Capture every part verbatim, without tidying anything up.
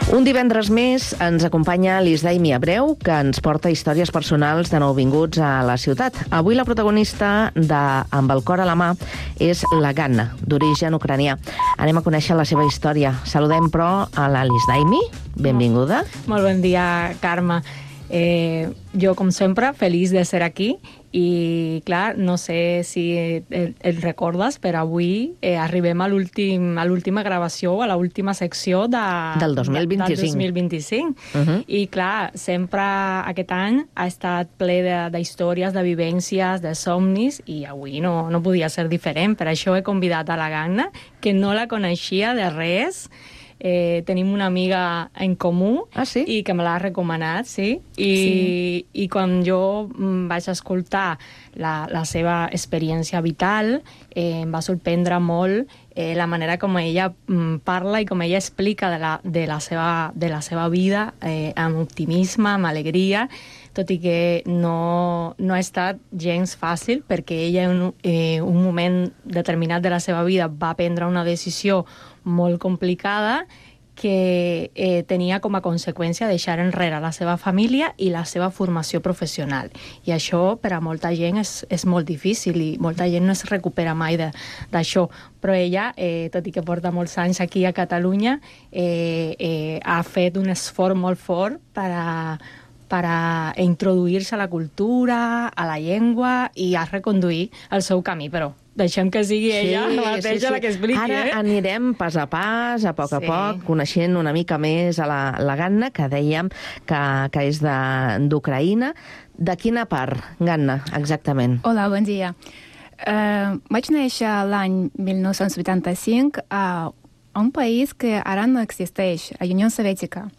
Un divendres més ens acompanya l'Isdaimi Abreu, que ens porta històries personals de nouvinguts a la ciutat. Avui la protagonista de Amb el cor a la mà és la Ganna, d'origen ucranià. Anem a conèixer la seva història. Saludem, però, a la l'Isdaimi. Benvinguda. Molt bon dia, Carme. Eh, jo, com sempre, feliç de ser aquí i, clar, no sé si el, el recordes, però avui eh, arribem a l'última gravació, a l'última secció de, del dos mil vint-i-cinc. Del dos mil vint-i-cinc. Uh -huh. I, clar, sempre aquest any ha estat ple d'històries, de, de vivències, de somnis, i avui no, no podia ser diferent. Per això he convidat a la Ganna, que no la coneixia de res. Eh, tenim una amiga en comú ah, sí? i que me l'ha recomanat, sí. I, sí. I quan jo vaig escoltar la, la seva experiència vital, eh, em va sorprendre molt eh, la manera com ella parla i com ella explica de la, de la, seva, de la seva vida eh, amb optimisme, amb alegria, tot i que no, no ha estat gens fàcil, perquè ella en un, eh, un moment determinat de la seva vida va prendre una decisió molt complicada que eh, tenia com a conseqüència deixar enrere la seva família i la seva formació professional. I això per a molta gent és, és molt difícil i molta gent no es recupera mai d'això. Però ella, eh, tot i que porta molts anys aquí a Catalunya, eh, eh, ha fet un esforç molt fort per a per a introduir-se a la cultura, a la llengua i a reconduir el seu camí, però deixem que sigui ella sí, mateixa sí, sí. la que expliqui. Ara eh? anirem pas a pas, a poc a sí. poc, coneixent una mica més a la, la Ganna, que dèiem que, que és d'Ucraïna. De, de quina part, Ganna, exactament? Hola, bon dia. Uh, vaig néixer l'any mil nou-cents vuitanta-cinc a un país que ara no existeix, a Unió Soviètica.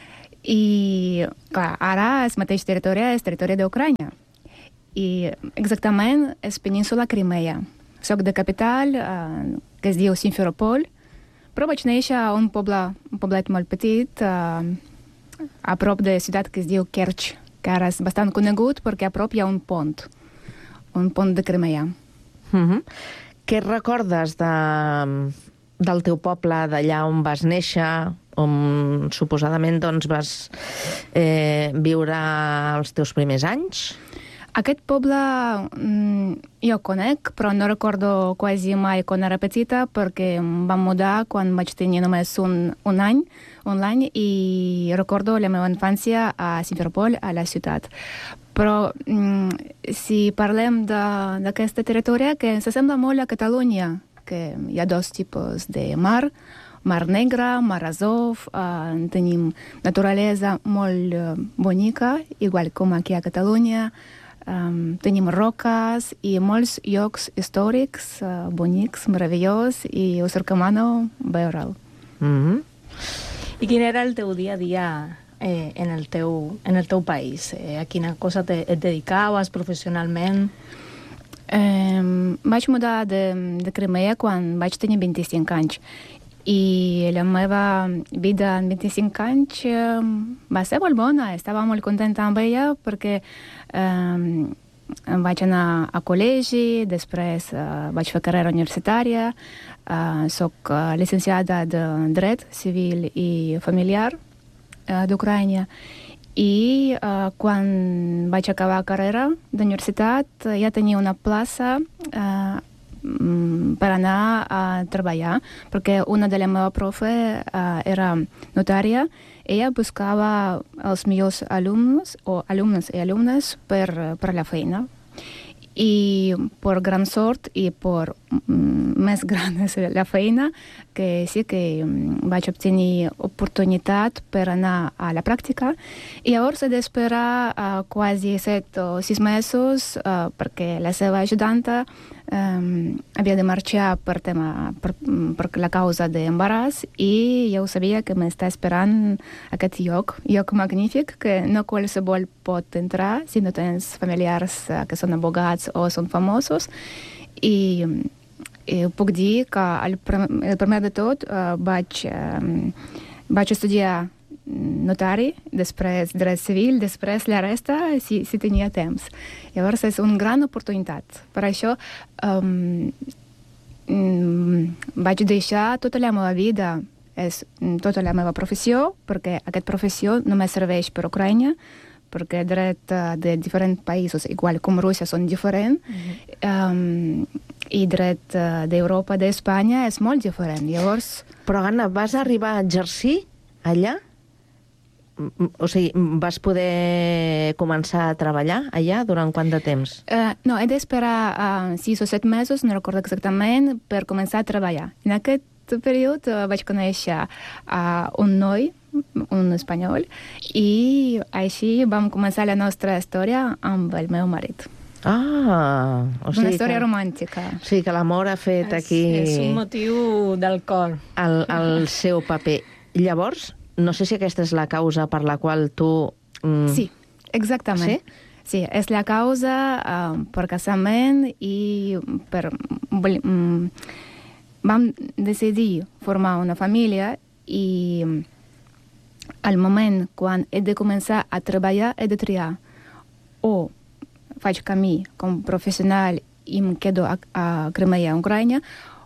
I, clar, ara el mateix territori és territori d'Ucrània. I exactament és península Crimea. Soc de capital, eh, que es diu Simferopol, però vaig néixer a un poble, un poblet molt petit, eh, a prop de ciutat que es diu Kerch, que ara és bastant conegut perquè a prop hi ha un pont, un pont de Crimea. Uh-huh. Què recordes de, del teu poble, d'allà on vas néixer, on suposadament doncs, vas eh, viure els teus primers anys? Aquest poble mm, jo conec, però no recordo quasi mai quan era petita, perquè em vam mudar quan vaig tenir només un, un any, un any, i recordo la meva infància a Simferopol, a la ciutat. Però mm, si parlem d'aquesta territori, que s'assembla molt a Catalunya, que hi ha dos tipus de mar, Mar Negre, Mar Azov, eh, tenim naturalesa molt eh, bonica, igual com aquí a Catalunya, eh, tenim roques i molts llocs històrics, eh, bonics, meravellosos, i us recomano veure'l. Mm-hmm. I quin era el teu dia a dia eh, en, el teu, en el teu país? Eh, a quina cosa te, et dedicaves professionalment? Eh, vaig mudar de, de Crimea quan vaig tenir vint-i-cinc anys. I la meva vida en vint-i-cinc anys eh, va ser molt bona, estava molt contenta amb ella perquè eh, vaig anar a col·legi, després eh, vaig fer carrera universitària, eh, soc eh, llicenciada de dret civil i familiar eh, d'Ucrània. I eh, quan vaig acabar carrera d'universitat ja tenia una plaça eh, per anar a treballar, perquè una de la meva profe uh, era notària. Ella buscava els millors alumnes o alumnes i alumnes per, per la feina. I per gran sort i per mm, més gran és la feina, que sí que mm, vaig obtenir oportunitat per anar a la pràctica. I llavors he d'esperar uh, quasi set o sis mesos uh, perquè la seva ajudanta um, havia de marxar per, tema, per, per la causa d'embaràs, i jo sabia que m'està esperant aquest lloc, lloc magnífic, que no qualsevol pot entrar si no tens familiars uh, que són abogats o són famosos. I, i puc dir que el, el primer de tot uh, vaig, uh, vaig estudiar notari, després dret civil, després la resta si, si tenia temps. Llavors és una gran oportunitat. Per això um, um, vaig deixar tota la meva vida és tota la meva professió, perquè aquesta professió només serveix per Ucraïna, perquè dret de diferents països, igual com Rússia, són diferents, mm-hmm. um, i dret d'Europa, d'Espanya, és molt diferent. Llavors... Però, Anna, vas arribar a exercir allà? O sigui, vas poder començar a treballar allà durant quant de temps? Uh, no, he d'esperar uh, sis o set mesos, no recordo exactament, per començar a treballar. En aquest període uh, vaig conèixer uh, un noi, un espanyol, i així vam començar la nostra història amb el meu marit. Ah! O sigui una història que, romàntica. O sigui que l'amor ha fet és, aquí... És un motiu del cor. El, el seu paper. Llavors, no sé si aquesta és la causa per la qual tu... Mm... Sí, exactament. Sí? Sí, és la causa uh, per casament i per... Um, vam decidir formar una família i al moment quan he de començar a treballar he de triar o faig camí com professional i em quedo a, a Crimea, Ucraïna,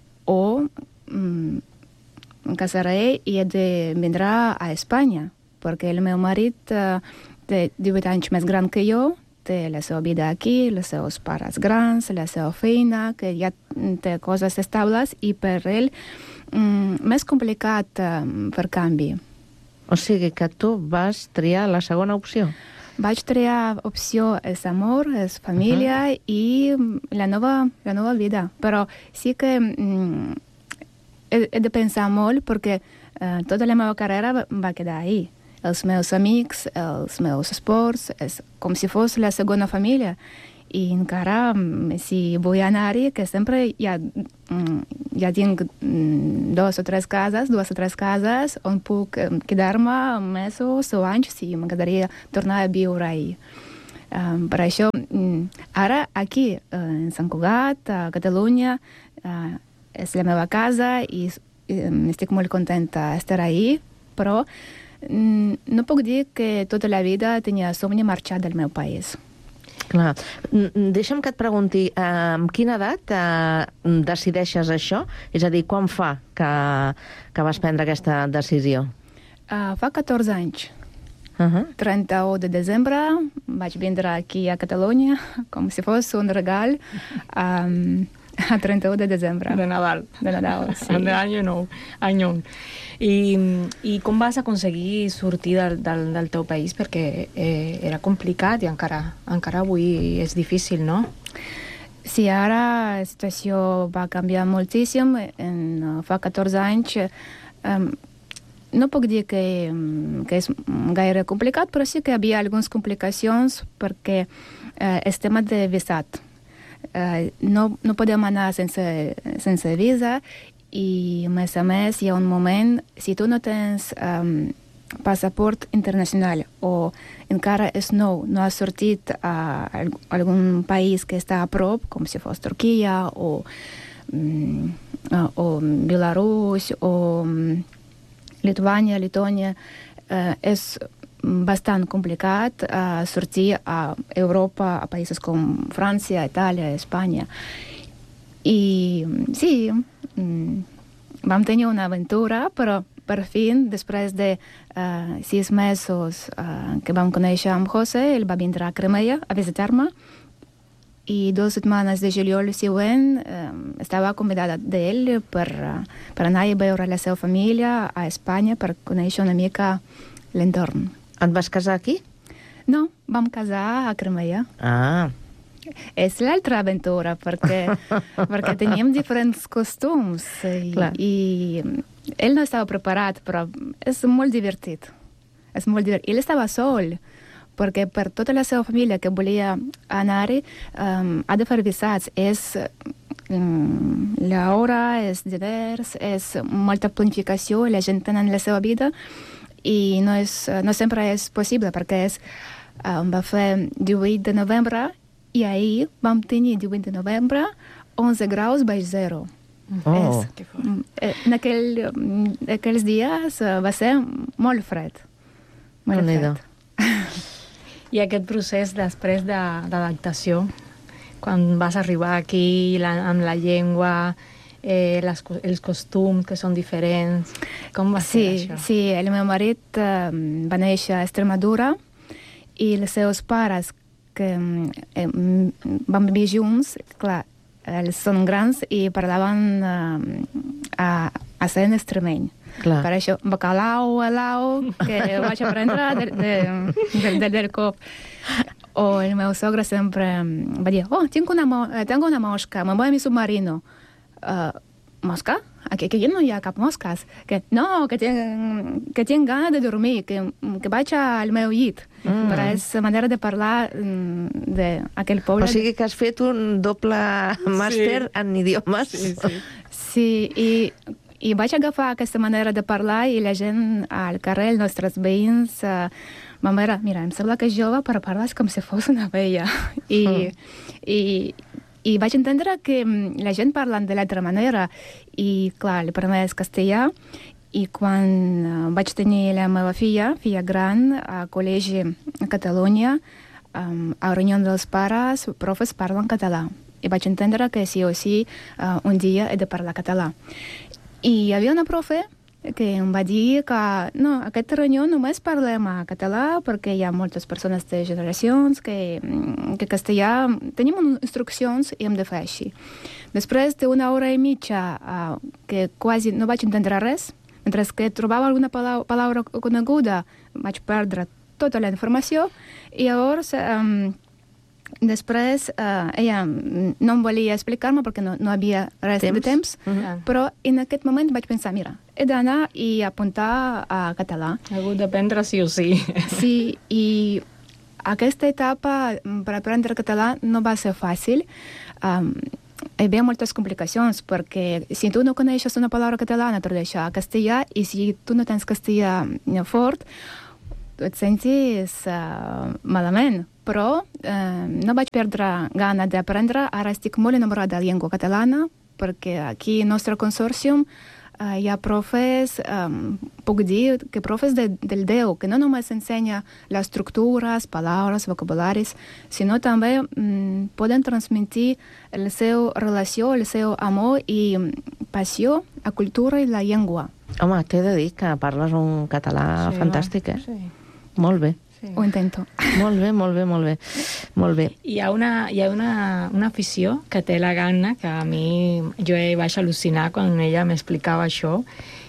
o um, em casaré i he de vindre a Espanya, perquè el meu marit uh, té divuit anys més gran que jo, té la seva vida aquí, els seus pares grans, la seva feina, que ja té coses estables, i per ell um, més complicat um, per canvi. O sigui que tu vas triar la segona opció. Vaig triar opció és amor, és família uh-huh. i la nova, la nova vida. Però sí que um, he, he de pensar molt perquè uh, tota la meva carrera va, va quedar ahí. Els meus amics, els meus esports, és com si fos la segona família. I encara, si vull anar-hi, que sempre ja, ja tinc dos o tres cases, dues o tres cases on puc quedar-me mesos o anys si m'agradaria tornar a viure ahí. Um, per això, ara aquí, en Sant Cugat, a Catalunya, uh, és la meva casa i estic molt contenta d'estar ahí, però no puc dir que tota la vida tenia somni marxar del meu país. Clar. Deixa'm que et pregunti, eh, amb quina edat eh, decideixes això? És a dir, quan fa que, que vas prendre aquesta decisió? Uh, fa catorze anys. Uh-huh. trenta-u de desembre vaig vindre aquí a Catalunya com si fos un regal um, a trenta-u de desembre. De Nadal. De Nadal, sí. De any nou. Any nou. I, I com vas aconseguir sortir del, del, del teu país? Perquè eh, era complicat i encara, encara avui és difícil, no? Sí, ara la situació va canviar moltíssim. En, fa catorze anys um, no puc dir que, que és gaire complicat, però sí que hi havia algunes complicacions perquè uh, és tema de visat. Uh, no, no podem anar sense, sense visa i, a més a més, hi ha un moment, si tu no tens um, passaport internacional o encara és nou, no has sortit a algun país que està a prop, com si fos Turquia o, um, o Belarus o um, Lituània, Letònia, uh, és bastant complicat uh, sortir a Europa, a països com França, Itàlia, Espanya. I sí, um, vam tenir una aventura, però per fi, després de uh, sis mesos uh, que vam conèixer amb José, ell va vindre a Crimea a visitar-me i dues setmanes de juliol següent eh, estava convidada d'ell per, per anar a veure la seva família a Espanya per conèixer una mica l'entorn. Et vas casar aquí? No, vam casar a Crimea. Ah. És l'altra aventura, perquè, perquè teníem diferents costums i, i ell no estava preparat, però és molt divertit. És molt divertit. Ell estava sol, perquè per tota la seva família que volia anar-hi um, ha de fer visats. És um, l'hora, és diners, és molta planificació, la gent tenen la seva vida i no, és, no sempre és possible perquè és, um, va fer divuit de novembre i ahir vam tenir divuit de novembre onze graus baix zero. Oh. És, en aquell, aquells dies va ser molt fred. Molt fred. I aquest procés després de, d'adaptació, quan vas arribar aquí la, amb la llengua, eh, les, els costums que són diferents. Com va sí, ser això? Sí, el meu marit eh, va néixer a Extremadura i els seus pares que eh, van viure junts, clar, ells són grans i parlaven eh, a, a ser en extremeny. Clar. Per això, bacalao, alau, que vaig aprendre de, de, de, de, del cop. O el meu sogre sempre va dir, oh, tengo una, mo tengo una mosca, me voy a mi submarino. Uh, mosca? Aquí, aquí no hi ha cap mosques. Que, no, que tinc, que tinc gana de dormir, que, que vaig al meu llit. Mm. Però és manera de parlar d'aquell poble. O sigui que has fet un doble màster sí. en idiomes. Sí, sí. Sí, i, i vaig agafar aquesta manera de parlar i la gent al carrer, els nostres veïns, uh, ma mare, mira, em sembla que és jove, però parles com si fos una vella. I, mm. i, I vaig entendre que la gent parla de l'altra manera. I, clar, el primer és castellà. I quan vaig tenir la meva filla, filla gran, a col·legi a Catalunya, um, a reunió dels pares, profes parlen català. I vaig entendre que sí o sí uh, un dia he de parlar català. I hi havia una profe que em va dir que no, a aquesta reunió només parlem a català perquè hi ha moltes persones de generacions que, que castellà tenim instruccions i hem de fer així. Després d'una hora i mitja uh, que quasi no vaig entendre res, mentre que trobava alguna paraula coneguda vaig perdre tota la informació i llavors um, després uh, ella no em volia explicar-me perquè no, no havia res temps. de temps, uh-huh. però en aquest moment vaig pensar, mira, he d'anar i apuntar a català. He hagut d'aprendre sí o sí. Sí, i aquesta etapa per aprendre català no va ser fàcil. Um, hi havia moltes complicacions perquè si tu no coneixes una paraula catalana t'ho deixa a castellà i si tu no tens castellà fort et sentis uh, malament. Però eh, no vaig perdre gana d'aprendre. Ara estic molt enamorada de la llengua catalana perquè aquí al nostre consòrcium eh, hi ha profes, eh, puc dir que profes de, del Déu, que no només ensenya les estructures, paraules, vocabularis, sinó també mm, poden transmetre la seva relació, el seu amor i passió a cultura i la llengua. Home, t'he de dir que parles un català sí, fantàstic, eh? Sí. Molt bé. Sí. Ho intento. Molt bé, molt bé, molt bé. Molt bé. Hi ha, una, hi ha una, una afició que té la Ganna, que a mi jo vaig al·lucinar quan ella m'explicava això,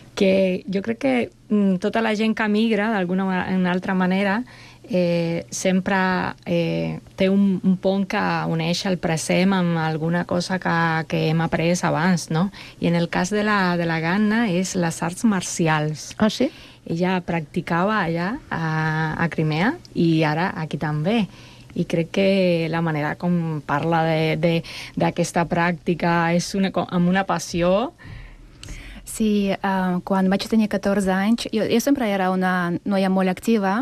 que jo crec que mm, tota la gent que migra d'alguna una altra manera eh, sempre eh, té un, un pont que uneix el present amb alguna cosa que, que hem après abans, no? I en el cas de la, de la Ganna és les arts marcials. Ah, sí? Ella practicava allà a, a Crimea i ara aquí també. I crec que la manera com parla d'aquesta pràctica és una, amb una passió. Sí, uh, quan vaig tenir catorze anys, jo, jo sempre era una noia molt activa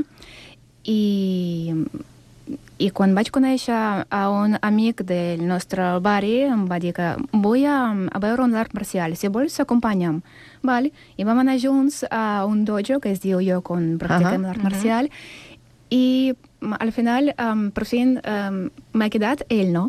i, i quan vaig conèixer a un amic del nostre barri em va dir que vull a, a veure un art marcial, si vols acompanya'm. Vale. I vam anar junts a un dojo que es diu lloc on practiquem uh-huh. l'art marcial uh-huh. i al final um, per fi um, m'ha quedat ell, no?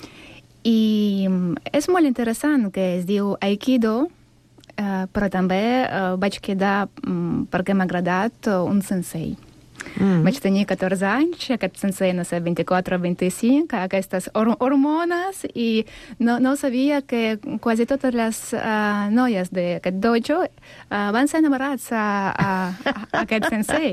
I um, és molt interessant que es diu Aikido, uh, però també uh, vaig quedar um, perquè m'ha agradat uh, un sensei. Mm. Vaig tenir catorze anys, aquest sensei, no sé, vint-i-quatre o vint-i-cinc, aquestes hor hormones, i no, no sabia que quasi totes les uh, noies d'aquest dojo uh, van ser enamorats a, a, a, a aquest sensei.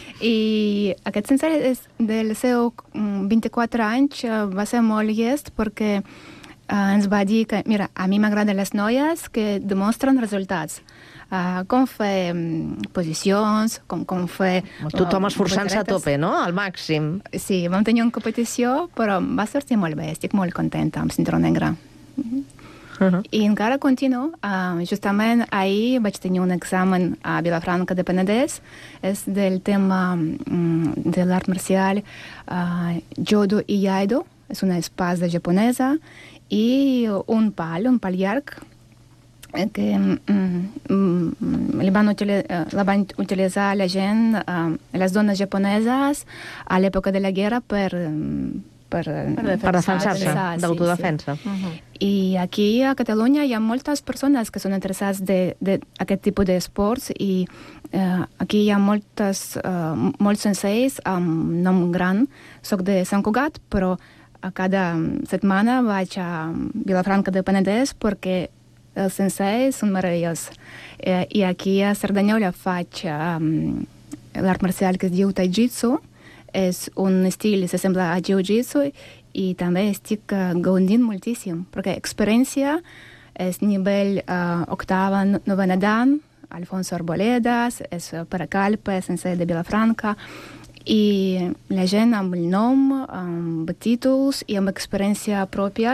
I aquest sensei és del seu vint-i-quatre anys uh, va ser molt llest perquè uh, ens va dir que, mira, a mi m'agraden les noies que demostren resultats. Uh, com fer um, posicions, com, com fer... Tothom esforçant-se a tope, no? Al màxim. Sí, vam tenir una competició, però va sortir molt bé. Estic molt contenta amb cinturó negre. Uh-huh. Uh-huh. I encara continuo. Uh, justament ahir vaig tenir un examen a Vilafranca de Penedès. És del tema um, de l'art marcial uh, Jodo i Iaido. És una espasa japonesa. I un pal, un pal llarg, que mm, mm, li van utilitzar, la van utilitzar la gent, uh, les dones japoneses a l'època de la guerra per, per, per defensar-se, d'autodefensa. Sí, sí. Uh-huh. I aquí a Catalunya hi ha moltes persones que són interessades d'aquest tipus d'esports i eh, aquí hi ha moltes, uh, molts senseis amb nom gran. Soc de Sant Cugat, però a cada setmana vaig a Vilafranca de Penedès perquè els senseis són meravellosos. Eh, I aquí a Cerdanyola faig um, l'art marcial que es diu Tai Jitsu. És un estil que s'assembla a Jiu-Jitsu i també estic uh, gaudint moltíssim, perquè experiència és nivell uh, octava, novena dan, Alfonso Arboledas, és per a Calpe, sensei de Vilafranca, i la gent amb el nom, amb títols i amb experiència pròpia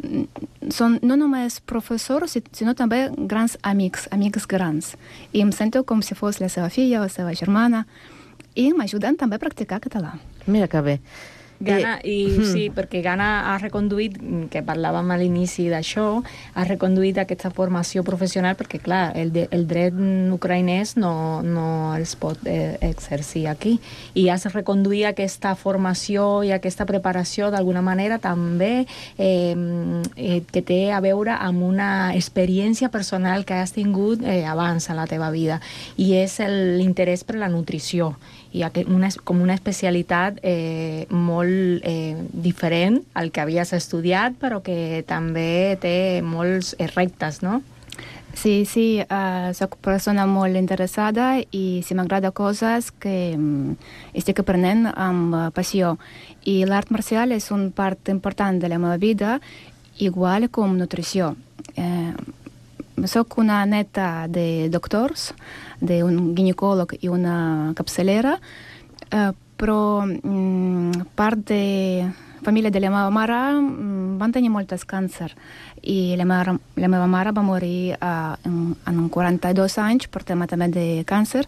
són no només professors, sinó també grans amics, amics grans. I em sento com si fos la seva filla o la seva germana i m'ajuden també a practicar català. Mira que bé. Gana, i sí, perquè Gana ha reconduït, que parlàvem a l'inici d'això, ha reconduït aquesta formació professional perquè, clar, el, de, el dret ucraïnès no, no es pot eh, exercir aquí. I has reconduït aquesta formació i aquesta preparació d'alguna manera també eh, eh, que té a veure amb una experiència personal que has tingut eh, abans a la teva vida. I és l'interès per la nutrició. I una, com una especialitat eh, molt eh, diferent al que havies estudiat, però que també té molts reptes, no? Sí, sí, uh, soc persona molt interessada i si m'agrada coses que um, estic aprenent amb uh, passió. I l'art marcial és una part important de la meva vida, igual com nutrició. Eh, soc una neta de doctors, d'un ginecòleg i una capçalera, eh, però mm, part de família de la meva mare mm, van tenir moltes càncer i la meva, la meva mare va morir uh, en, en quaranta-dos anys per tema també de càncer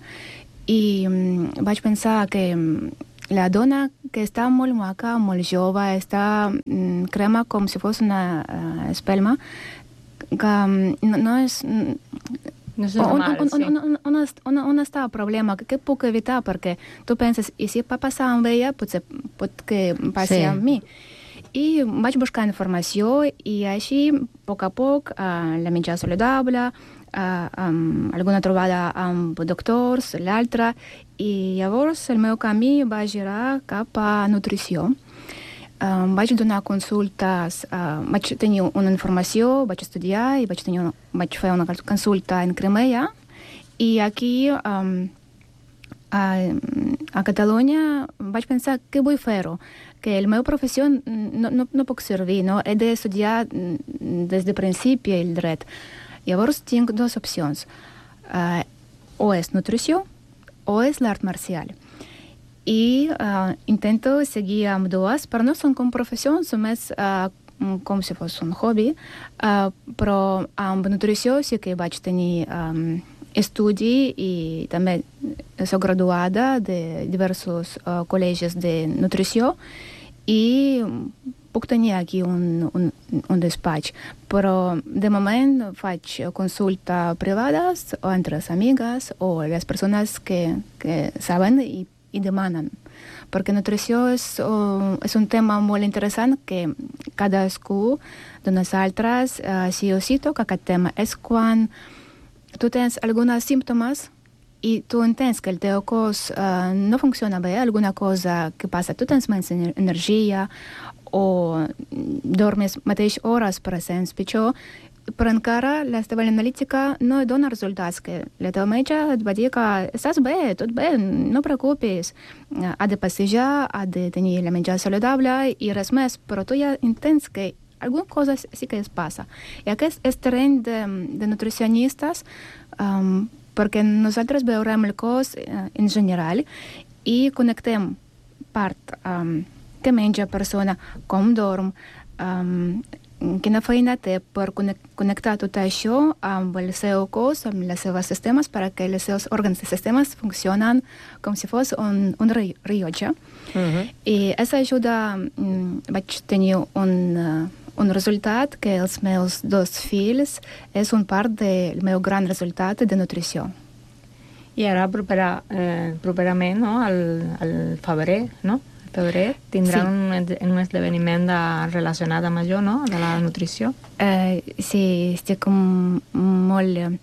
i mm, vaig pensar que mm, la dona que està molt maca, molt jove, està mm, crema com si fos una uh, espelma, que mm, no, no és... Mm, No és normal, on, on, sí. On, on, on, on, on està el problema? Què puc evitar? Perquè tu penses, i si va passar amb ella, potser pot que passi sí. amb mi. I vaig buscar informació i així, a poc a poc, uh, la menjar saludable, uh, um, alguna trobada amb doctors, l'altra, i llavors el meu camí va girar cap a nutrició. Um, vaig donar consultes, uh, vaig tenir una informació, vaig estudiar i vaig, tenir una, vaig fer una consulta en Crimea i aquí um, a, a Catalunya vaig pensar que vull fer-ho, que la meva professió no, no, no puc servir, no? He d'estudiar des del principi el dret. Llavors tinc dues opcions, uh, o és nutrició o és l'art marcial. I uh, intento seguir amb dues, però no són com professió, són més uh, com si fos un hobby, uh, però amb nutrició sí que vaig tenir um, estudi i també soc graduada de diversos uh, col·legis de nutrició i puc tenir aquí un, un, un despatx, però de moment faig consulta privades o entre les amigues o les persones que, que saben i i demanen, perquè nutrició és, uh, és un tema molt interessant que cadascú de nosaltres uh, sí o sí toca aquest tema. És quan tu tens alguns símptomes i tu entens que el teu cos uh, no funciona bé, alguna cosa que passa, tu tens menys energia o dormes mateix hores, per exemple, pitjor, però encara la teva analítica no et dona resultats, que la teva metge et va dir que estàs bé, tot bé, no preocupis, ha de passejar, ha de tenir la menjar saludable i res més, però tu ja entens que alguna cosa sí que es passa. I aquest és terreny de, de nutricionistes, um, perquè nosaltres veurem el cos uh, en general i connectem part um, que menja persona, com dorm, um, quina feina té per connectar tot això amb el seu cos, amb els seus sistemes, perquè els seus òrgans i sistemes funcionen com si fos un, un rellotge. Uh-huh. I aquesta ajuda mm, vaig tenir un, uh, un resultat que els meus dos fills és un part del meu gran resultat de nutrició. I ara propera, eh, properament, no? al, al febrer, no? febrer, tindrà Sí. un, un esdeveniment de, relacionat amb això, no?, de la nutrició. Eh, sí, estic molt,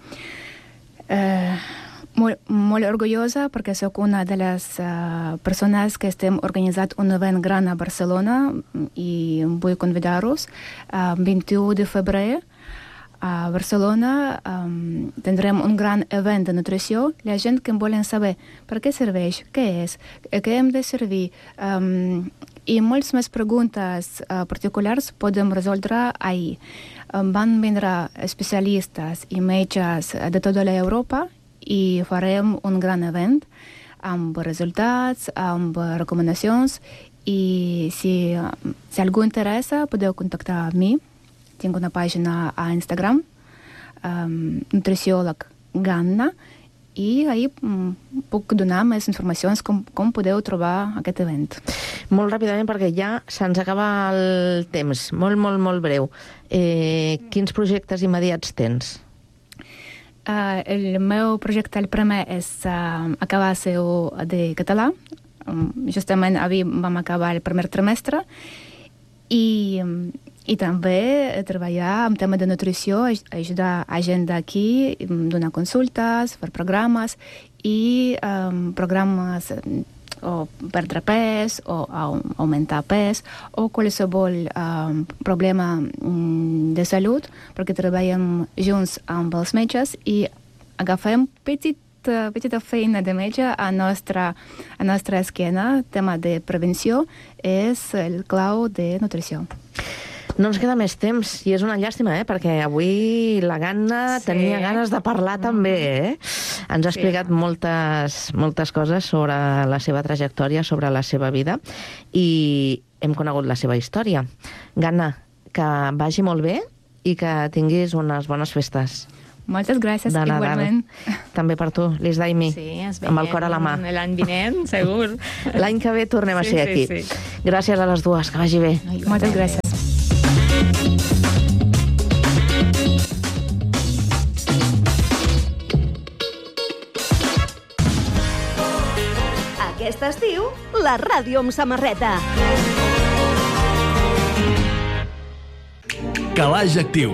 eh, molt, molt orgullosa perquè sóc una de les uh, persones que estem organitzant un event gran a Barcelona i vull convidar-vos. Uh, vint-i-u de febrer a Barcelona um, tindrem un gran event de nutrició. La gent que volen saber per què serveix, què és, què hem de servir, um, i moltes més preguntes uh, particulars podem resoldre ahir. Um, van vindre especialistes i metges de tota l'Europa i farem un gran event amb resultats, amb recomanacions, i si, si algú interessa podeu contactar amb mi. Tinc una pàgina a Instagram, um, nutriòleg Ganna, i ahir um, puc donar més informacions com, com podeu trobar aquest event. Molt ràpidament, perquè ja se'ns acaba el temps. Molt, molt, molt breu. Eh, quins projectes immediats tens? Uh, el meu projecte, el primer, és uh, acabar seu de català. Um, justament avui vam acabar el primer trimestre. I... Um, I també treballar en tema de nutrició, ajudar a gent d'aquí, donar consultes, fer programes i um, programes o perdre pes o augmentar pes o qualsevol um, problema um, de salut, perquè treballem junts amb els metges i agafem petit petita feina de metge a nostra, a nostra esquena. Tema de prevenció és el clau de nutrició. No ens queda més temps, i és una llàstima, eh? Perquè avui la Ganna sí. tenia ganes de parlar mm. també, eh? Ens ha explicat sí. moltes, moltes coses sobre la seva trajectòria, sobre la seva vida, i hem conegut la seva història. Ganna, que vagi molt bé i que tinguis unes bones festes. Moltes gràcies, igualment. També per tu, Liz Daimi, sí, amb el cor a la mà. L'any vinent, segur. L'any que ve tornem sí, a ser sí, aquí. Sí. Gràcies a les dues, que vagi bé. Ai, moltes gràcies. Aquest estiu, la ràdio amb samarreta. Calaix Actiu.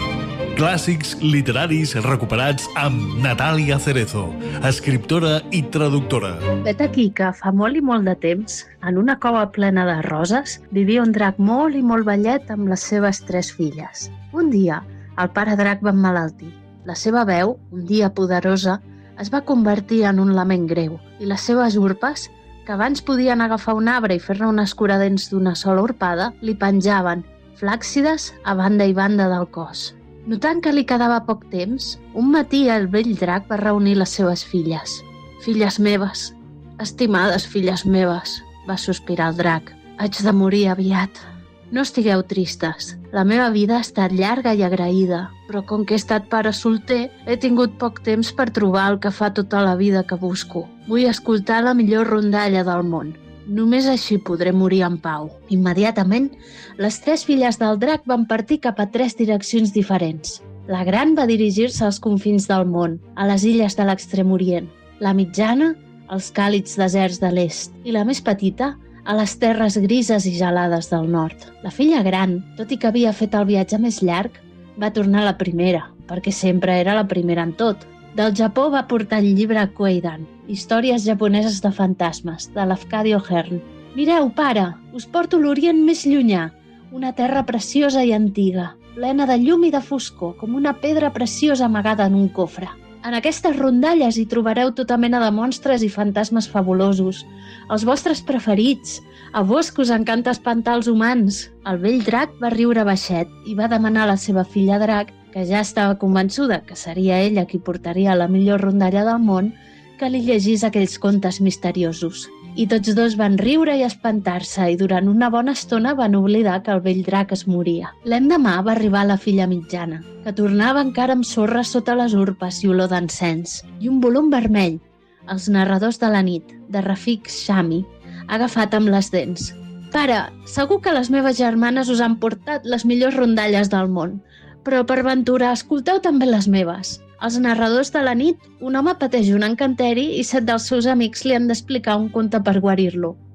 Clàssics literaris recuperats amb Natàlia Cerezo, escriptora i traductora. Vet aquí que fa molt i molt de temps, en una cova plena de roses, vivia un drac molt i molt vellet amb les seves tres filles. Un dia, el pare drac va emmalaltir. La seva veu, un dia poderosa, es va convertir en un lament greu i les seves urpes, que abans podien agafar un arbre i fer-ne una escuradents d'una sola urpada, li penjaven, flàccides, a banda i banda del cos. Notant que li quedava poc temps, un matí el vell drac va reunir les seves filles. «Filles meves, estimades filles meves», va sospirar el drac, «haig de morir aviat. No estigueu tristes. La meva vida ha estat llarga i agraïda, però com que he estat pare solter, he tingut poc temps per trobar el que fa tota la vida que busco. Vull escoltar la millor rondalla del món. Només així podré morir en pau». Immediatament, les tres filles del drac van partir cap a tres direccions diferents. La gran va dirigir-se als confins del món, a les illes de l'extrem orient. La mitjana, als càlids deserts de l'est. I la més petita, a les terres grises i gelades del nord. La filla gran, tot i que havia fet el viatge més llarg, va tornar a la primera, perquè sempre era la primera en tot. Del Japó va portar el llibre Kweidan, Històries japoneses de fantasmes, de l'Afcadio Hearn. «Mireu, pare, us porto l'Orient més llunyà, una terra preciosa i antiga, plena de llum i de foscor, com una pedra preciosa amagada en un cofre. En aquestes rondalles hi trobareu tota mena de monstres i fantasmes fabulosos, els vostres preferits. A vos que us encanta espantar els humans». El vell drac va riure baixet i va demanar a la seva filla drac, que ja estava convençuda que seria ella qui portaria la millor rondalla del món, que li llegís aquells contes misteriosos. I tots dos van riure i espantar-se i durant una bona estona van oblidar que el vell drac es moria. L'endemà va arribar la filla mitjana, que tornava encara amb sorra sota les urpes i olor d'encens, i un volum vermell, Els narradors de la nit, de Rafik Shami, agafat amb les dents. «Pare, segur que les meves germanes us han portat les millors rondalles del món, però per ventura escolteu també les meves. Els narradors de la nit, un home pateix un encanteri i set dels seus amics li han d'explicar un conte per guarir-lo.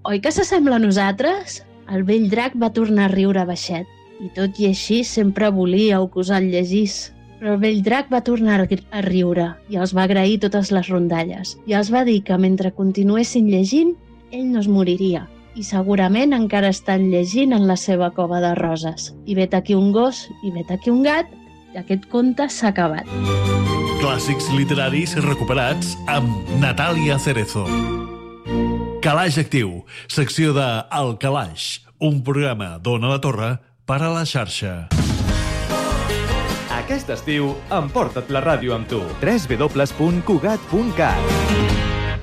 oi que s'assembla a nosaltres? El vell drac va tornar a riure baixet, i tot i així sempre volíeu que us el llegís. Però el vell drac va tornar a riure i els va agrair totes les rondalles i els va dir que mentre continuessin llegint, ell no es moriria i segurament encara estan llegint en la seva cova de roses. I vet aquí un gos i vet aquí un gat i aquest conte s'ha acabat. Clàssics literaris recuperats amb Natàlia Cerezo. Calaix Actiu, secció de El Calaix, un programa d'Ona la Torre per a la xarxa. Aquest estiu, emporta't la ràdio amb tu. w w w punt cugat punt cat